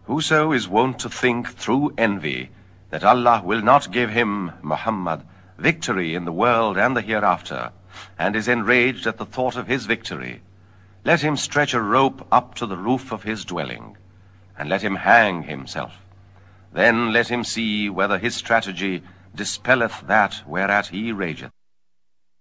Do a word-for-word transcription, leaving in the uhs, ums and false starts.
Whoso is wont to think through envy that Allah will not give him, Muhammad, victory in the world and the hereafter, and is enraged at the thought of his victory, let him stretch a rope up to the roof of his dwelling, and let him hang himself. Then let him see whether his strategy dispelleth that whereat he rageth.